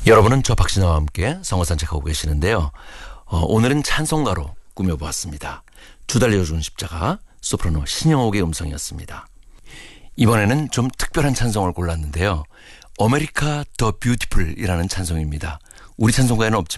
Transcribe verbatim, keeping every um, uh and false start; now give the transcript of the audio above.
여러분은 저 박신아와 함께 성어 산책하고 계시는데요. 어, 오늘은 찬송가로 꾸며보았습니다. 주달려준 십자가, 소프라노 신영옥의 음성이었습니다. 이번에는 좀 특별한 찬송을 골랐는데요. 아메리카 더 뷰티풀이라는 찬송입니다. 우리 찬송가에는 없지만